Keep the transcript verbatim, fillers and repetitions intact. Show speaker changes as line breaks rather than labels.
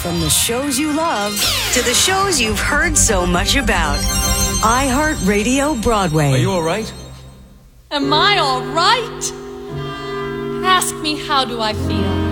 From the shows you love to the shows you've heard so much about. iHeartRadio Broadway.
Are you all right?
Am I all right? Ask me, how do I feel?